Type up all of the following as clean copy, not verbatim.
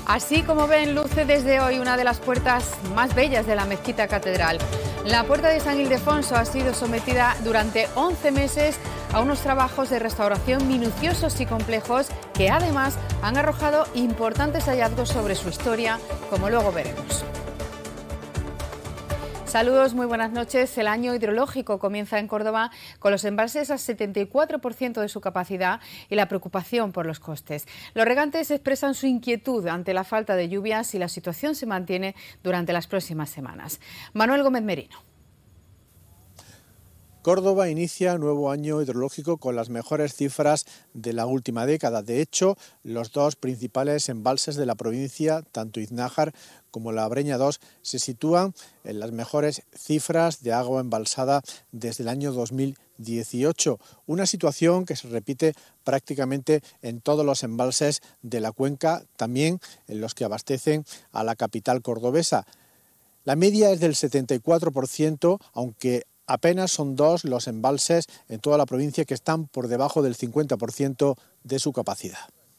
Así como ven, luce desde hoy una de las puertas más bellas de la mezquita catedral. La puerta de San Ildefonso ha sido sometida durante 11 meses a unos trabajos de restauración minuciosos y complejos que además han arrojado importantes hallazgos sobre su historia, como luego veremos. Saludos, muy buenas noches. El año hidrológico comienza en Córdoba con los embalses al 74% de su capacidad y la preocupación por los costes. Los regantes expresan su inquietud ante la falta de lluvias y la situación se mantiene durante las próximas semanas. Manuel Gómez Merino. Córdoba inicia nuevo año hidrológico con las mejores cifras de la última década. De hecho, los dos principales embalses de la provincia, tanto Iznájar como la Breña 2, se sitúan en las mejores cifras de agua embalsada desde el año 2018. Una situación que se repite prácticamente en todos los embalses de la cuenca, también en los que abastecen a la capital cordobesa. La media es del 74%, aunque apenas son dos los embalses en toda la provincia que están por debajo del 50% de su capacidad.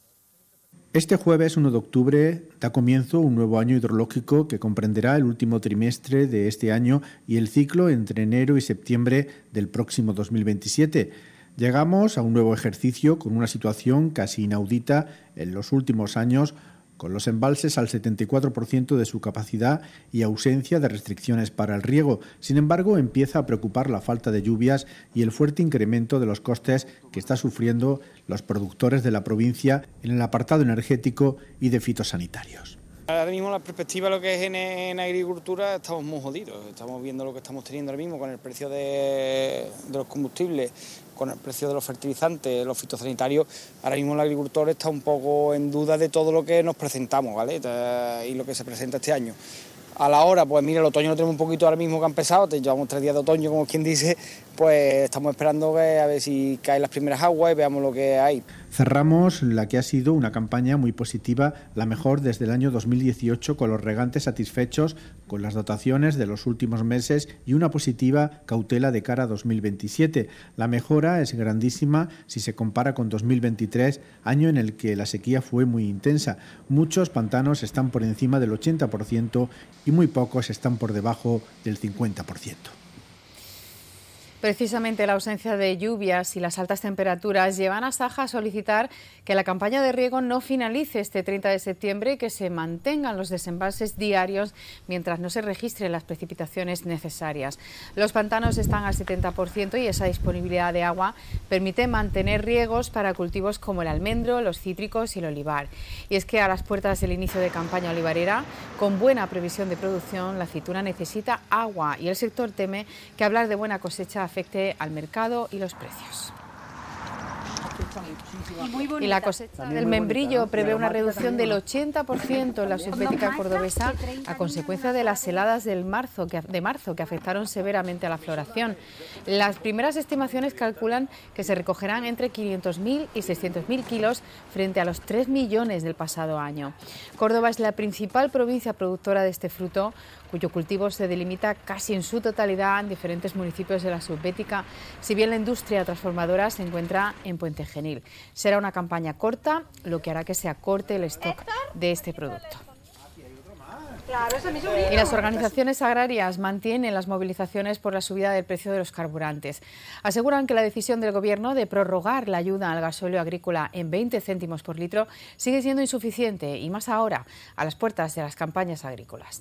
Este jueves 1 de octubre da comienzo un nuevo año hidrológico que comprenderá el último trimestre de este año y el ciclo entre enero y septiembre del próximo 2027. Llegamos a un nuevo ejercicio con una situación casi inaudita en los últimos años, con los embalses al 74% de su capacidad y ausencia de restricciones para el riego. Sin embargo, empieza a preocupar la falta de lluvias y el fuerte incremento de los costes que están sufriendo los productores de la provincia en el apartado energético y de fitosanitarios. Ahora mismo la perspectiva de lo que es en agricultura estamos muy jodidos. Estamos viendo lo que estamos teniendo ahora mismo con el precio de los combustibles, con el precio de los fertilizantes, los fitosanitarios. Ahora mismo el agricultor está un poco en duda de todo lo que nos presentamos, ¿vale? Y lo que se presenta este año. A la hora, pues mira, el otoño lo tenemos un poquito ahora mismo que ha empezado, llevamos 3 días de otoño, como quien dice, pues estamos esperando a ver si caen las primeras aguas y veamos lo que hay. Cerramos la que ha sido una campaña muy positiva, la mejor desde el año 2018, con los regantes satisfechos con las dotaciones de los últimos meses y una positiva cautela de cara a 2027. La mejora es grandísima si se compara con 2023, año en el que la sequía fue muy intensa. Muchos pantanos están por encima del 80% y muy pocos están por debajo del 50%. Precisamente la ausencia de lluvias y las altas temperaturas llevan a Saja a solicitar que la campaña de riego no finalice este 30 de septiembre y que se mantengan los desembalses diarios mientras no se registren las precipitaciones necesarias. Los pantanos están al 70% y esa disponibilidad de agua permite mantener riegos para cultivos como el almendro, los cítricos y el olivar. Y es que a las puertas del inicio de campaña olivarera, con buena previsión de producción, la aceituna necesita agua y el sector teme que hablar de buena cosecha afecte al mercado y los precios. Y la cosecha del membrillo prevé una reducción del 80% en la subbética cordobesa a consecuencia de las heladas de marzo que afectaron severamente a la floración. Las primeras estimaciones calculan que se recogerán entre 500.000 y 600.000 kilos frente a los 3 millones del pasado año. Córdoba es la principal provincia productora de este fruto, cuyo cultivo se delimita casi en su totalidad en diferentes municipios de la subbética, si bien la industria transformadora se encuentra en Puente Genil. Será una campaña corta, lo que hará que se acorte el stock de este producto. Y las organizaciones agrarias mantienen las movilizaciones por la subida del precio de los carburantes. Aseguran que la decisión del Gobierno de prorrogar la ayuda al gasóleo agrícola en 20 céntimos por litro sigue siendo insuficiente, y más ahora, a las puertas de las campañas agrícolas.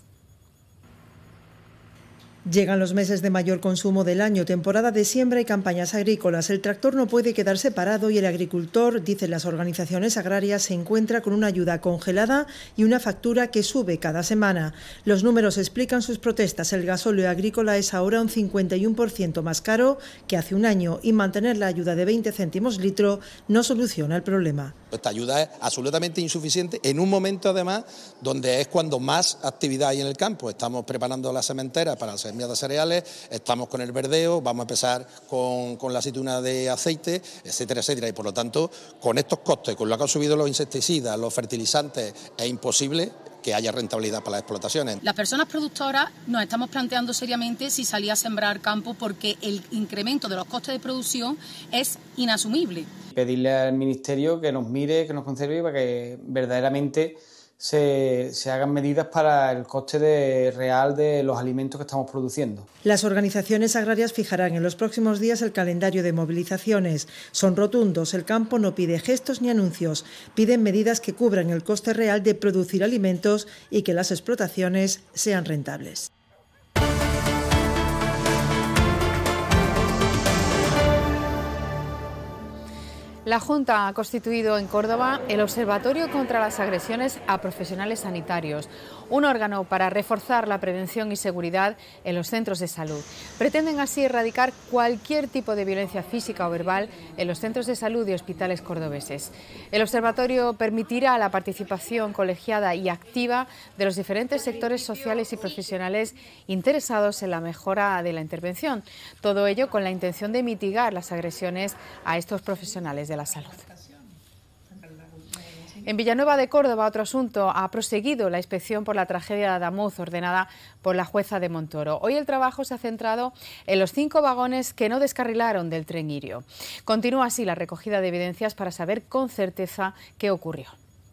Llegan los meses de mayor consumo del año, temporada de siembra y campañas agrícolas. El tractor no puede quedarse parado y el agricultor, dicen las organizaciones agrarias, se encuentra con una ayuda congelada y una factura que sube cada semana. Los números explican sus protestas. El gasóleo agrícola es ahora un 51% más caro que hace un año y mantener la ayuda de 20 céntimos litro no soluciona el problema. Esta ayuda es absolutamente insuficiente en un momento, además, donde es cuando más actividad hay en el campo. Estamos preparando las sementeras para la semilla de cereales, estamos con el verdeo, vamos a empezar con la aceituna de aceite, etcétera, etcétera. Y por lo tanto, con estos costes, con lo que han subido los insecticidas, los fertilizantes, es imposible que haya rentabilidad para las explotaciones. Las personas productoras nos estamos planteando seriamente si salir a sembrar campo, porque el incremento de los costes de producción es inasumible. Pedirle al Ministerio que nos mire, que nos conserve, para que verdaderamente se hagan medidas para el coste real de los alimentos que estamos produciendo. Las organizaciones agrarias fijarán en los próximos días el calendario de movilizaciones. Son rotundos, el campo no pide gestos ni anuncios, piden medidas que cubran el coste real de producir alimentos y que las explotaciones sean rentables. La Junta ha constituido en Córdoba el Observatorio contra las Agresiones a Profesionales Sanitarios, un órgano para reforzar la prevención y seguridad en los centros de salud. Pretenden así erradicar cualquier tipo de violencia física o verbal en los centros de salud y hospitales cordobeses. El observatorio permitirá la participación colegiada y activa de los diferentes sectores sociales y profesionales interesados en la mejora de la intervención. Todo ello con la intención de mitigar las agresiones a estos profesionales de la salud. En Villanueva de Córdoba, otro asunto, ha proseguido la inspección por la tragedia de Adamuz ordenada por la jueza de Montoro. Hoy el trabajo se ha centrado en los 5 vagones que no descarrilaron del tren Irio. Continúa así la recogida de evidencias para saber con certeza qué ocurrió.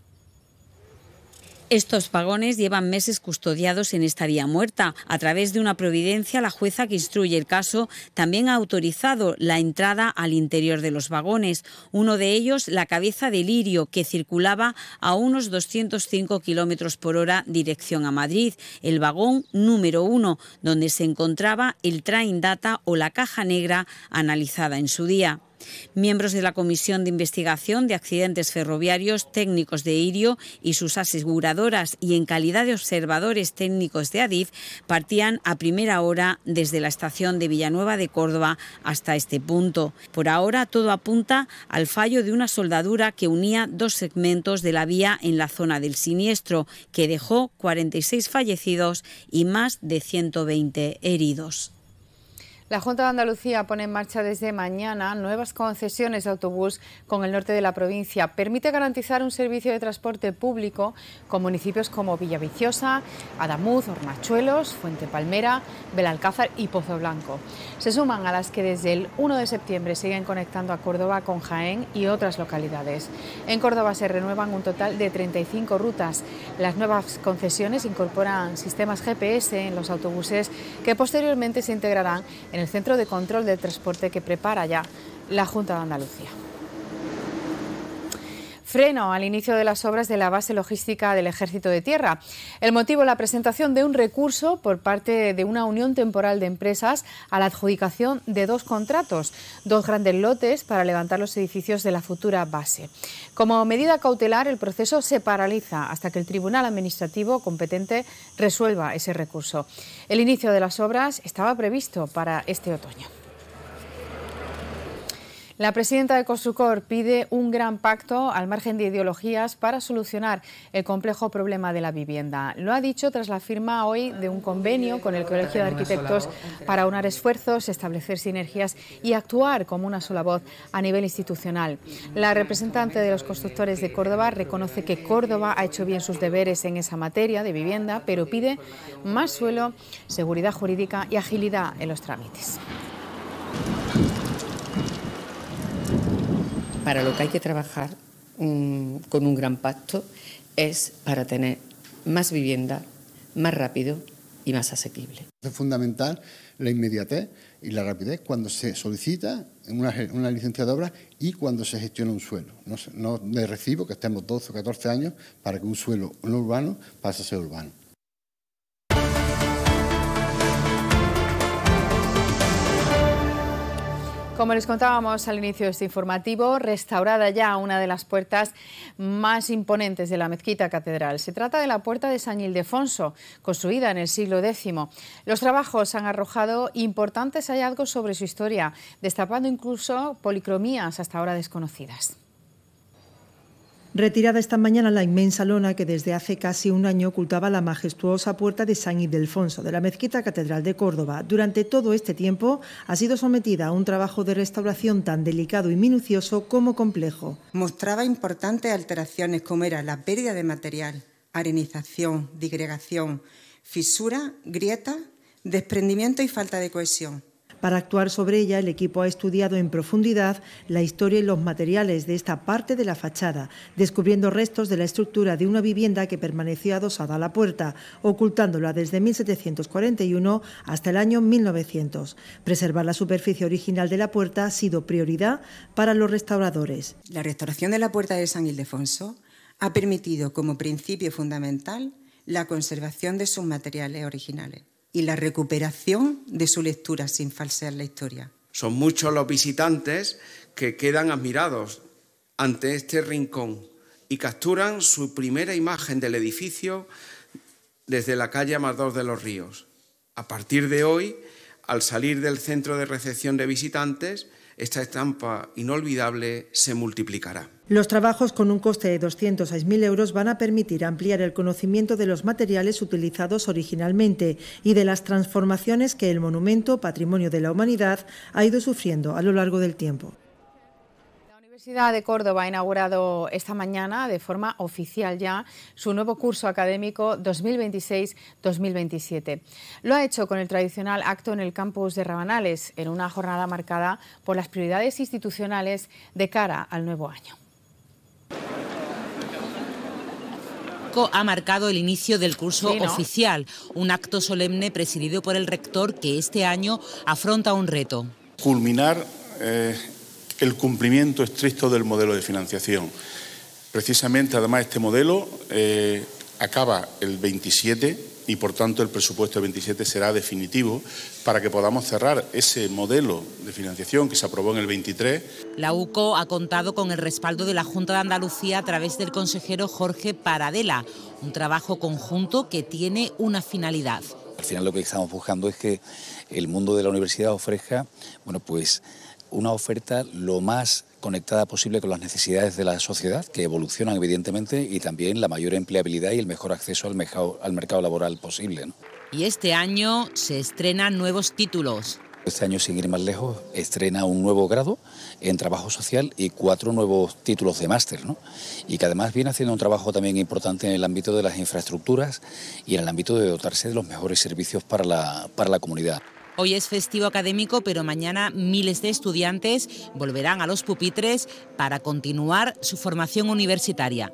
Estos vagones llevan meses custodiados en esta vía muerta. A través de una providencia, la jueza que instruye el caso también ha autorizado la entrada al interior de los vagones. Uno de ellos, la cabeza del Irio, que circulaba a unos 205 kilómetros por hora dirección a Madrid. El vagón número 1, donde se encontraba el Train Data o la caja negra analizada en su día. Miembros de la Comisión de Investigación de Accidentes Ferroviarios, técnicos de Irio y sus aseguradoras y en calidad de observadores técnicos de Adif partían a primera hora desde la estación de Villanueva de Córdoba hasta este punto. Por ahora todo apunta al fallo de una soldadura que unía 2 segmentos de la vía en la zona del siniestro, que dejó 46 fallecidos y más de 120 heridos. La Junta de Andalucía pone en marcha desde mañana nuevas concesiones de autobús con el norte de la provincia. Permite garantizar un servicio de transporte público con municipios como Villaviciosa, Adamuz, Hornachuelos, Fuente Palmera, Belalcázar y Pozo Blanco. Se suman a las que desde el 1 de septiembre siguen conectando a Córdoba con Jaén y otras localidades. En Córdoba se renuevan un total de 35 rutas. Las nuevas concesiones incorporan sistemas GPS en los autobuses que posteriormente se integrarán en el Centro de Control del Transporte que prepara ya la Junta de Andalucía. Freno al inicio de las obras de la base logística del Ejército de Tierra. El motivo, la presentación de un recurso por parte de una unión temporal de empresas a la adjudicación de 2 contratos, 2 grandes lotes para levantar los edificios de la futura base. Como medida cautelar, el proceso se paraliza hasta que el Tribunal Administrativo competente resuelva ese recurso. El inicio de las obras estaba previsto para este otoño. La presidenta de Construcor pide un gran pacto al margen de ideologías para solucionar el complejo problema de la vivienda. Lo ha dicho tras la firma hoy de un convenio con el Colegio de Arquitectos para unar esfuerzos, establecer sinergias y actuar como una sola voz a nivel institucional. La representante de los constructores de Córdoba reconoce que Córdoba ha hecho bien sus deberes en esa materia de vivienda, pero pide más suelo, seguridad jurídica y agilidad en los trámites. Para lo que hay que trabajar con un gran pacto es para tener más vivienda, más rápido y más asequible. Es fundamental la inmediatez y la rapidez cuando se solicita una licencia de obra y cuando se gestiona un suelo. No de recibo que estemos 12 o 14 años para que un suelo no urbano pase a ser urbano. Como les contábamos al inicio de este informativo, restaurada ya una de las puertas más imponentes de la mezquita catedral. Se trata de la puerta de San Ildefonso, construida en el siglo X. Los trabajos han arrojado importantes hallazgos sobre su historia, destapando incluso policromías hasta ahora desconocidas. Retirada esta mañana la inmensa lona que desde hace casi un año ocultaba la majestuosa puerta de San Ildefonso de la Mezquita Catedral de Córdoba. Durante todo este tiempo ha sido sometida a un trabajo de restauración tan delicado y minucioso como complejo. Mostraba importantes alteraciones como era la pérdida de material, arenización, digregación, fisura, grieta, desprendimiento y falta de cohesión. Para actuar sobre ella, el equipo ha estudiado en profundidad la historia y los materiales de esta parte de la fachada, descubriendo restos de la estructura de una vivienda que permaneció adosada a la puerta, ocultándola desde 1741 hasta el año 1900. Preservar la superficie original de la puerta ha sido prioridad para los restauradores. La restauración de la puerta de San Ildefonso ha permitido como principio fundamental la conservación de sus materiales originales y la recuperación de su lectura sin falsear la historia. Son muchos los visitantes que quedan admirados ante este rincón y capturan su primera imagen del edificio desde la calle Amador de los Ríos. A partir de hoy, al salir del centro de recepción de visitantes, esta estampa inolvidable se multiplicará. Los trabajos, con un coste de 206.000 euros, van a permitir ampliar el conocimiento de los materiales utilizados originalmente y de las transformaciones que el monumento, patrimonio de la humanidad, ha ido sufriendo a lo largo del tiempo. La Universidad de Córdoba ha inaugurado esta mañana, de forma oficial ya, su nuevo curso académico 2026-2027. Lo ha hecho con el tradicional acto en el campus de Rabanales, en una jornada marcada por las prioridades institucionales de cara al nuevo año. Ha marcado el inicio del curso oficial, un acto solemne presidido por el rector que este año afronta un reto. Culminar el cumplimiento estricto del modelo de financiación. Precisamente, además, este modelo acaba el 27 y, por tanto, el presupuesto del 27 será definitivo para que podamos cerrar ese modelo de financiación que se aprobó en el 23. La UCO ha contado con el respaldo de la Junta de Andalucía a través del consejero Jorge Paradela, un trabajo conjunto que tiene una finalidad. Al final lo que estamos buscando es que el mundo de la universidad ofrezca, una oferta lo más conectada posible con las necesidades de la sociedad, que evolucionan evidentemente, y también la mayor empleabilidad y el mejor acceso al mercado laboral posible, ¿no? Y este año se estrenan nuevos títulos. Este año, sin ir más lejos, estrena un nuevo grado en trabajo social y 4 nuevos títulos de máster, ¿no? Y que además viene haciendo un trabajo también importante en el ámbito de las infraestructuras y en el ámbito de dotarse de los mejores servicios para la comunidad. Hoy es festivo académico, pero mañana miles de estudiantes volverán a los pupitres para continuar su formación universitaria.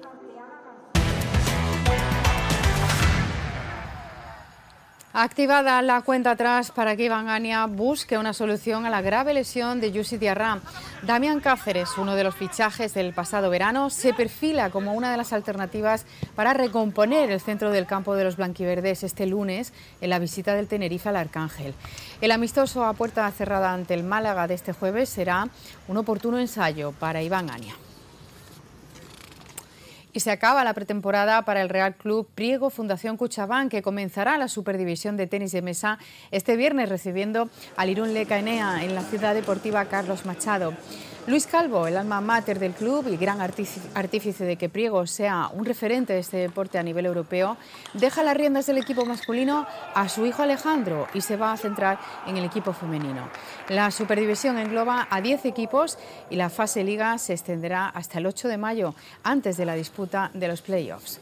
Activada la cuenta atrás para que Iván Ania busque una solución a la grave lesión de Yusi Diarra. Damián Cáceres, uno de los fichajes del pasado verano, se perfila como una de las alternativas para recomponer el centro del campo de los blanquiverdes este lunes en la visita del Tenerife al Arcángel. El amistoso a puerta cerrada ante el Málaga de este jueves será un oportuno ensayo para Iván Ania. Y se acaba la pretemporada para el Real Club Priego Fundación Cuchabán, que comenzará la Superdivisión de tenis de mesa este viernes recibiendo al Irún Leka Enea en la Ciudad Deportiva Carlos Machado. Luis Calvo, el alma mater del club y gran artífice de que Priego sea un referente de este deporte a nivel europeo, deja las riendas del equipo masculino a su hijo Alejandro y se va a centrar en el equipo femenino. La Superdivisión engloba a 10 equipos y la fase liga se extenderá hasta el 8 de mayo, antes de la disputa de los playoffs.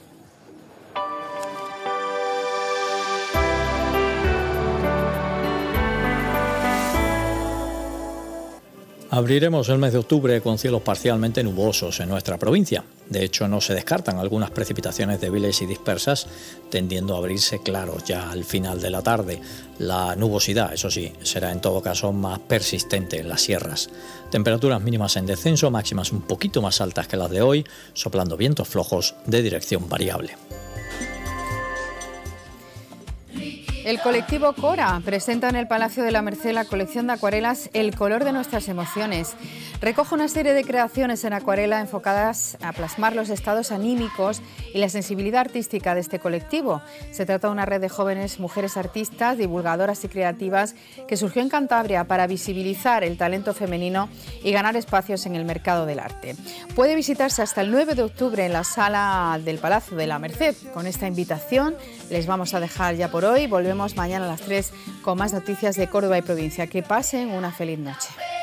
Abriremos el mes de octubre con cielos parcialmente nubosos en nuestra provincia. De hecho, no se descartan algunas precipitaciones débiles y dispersas, tendiendo a abrirse claros ya al final de la tarde. La nubosidad, eso sí, será en todo caso más persistente en las sierras. Temperaturas mínimas en descenso, máximas un poquito más altas que las de hoy, soplando vientos flojos de dirección variable. El colectivo Cora presenta en el Palacio de la Merced la colección de acuarelas El color de nuestras emociones. Recoge una serie de creaciones en acuarela enfocadas a plasmar los estados anímicos y la sensibilidad artística de este colectivo. Se trata de una red de jóvenes mujeres artistas, divulgadoras y creativas que surgió en Cantabria para visibilizar el talento femenino y ganar espacios en el mercado del arte. Puede visitarse hasta el 9 de octubre en la sala del Palacio de la Merced. Con esta invitación les vamos a dejar ya por hoy. Volvemos mañana a las 3 con más noticias de Córdoba y provincia. Que pasen una feliz noche.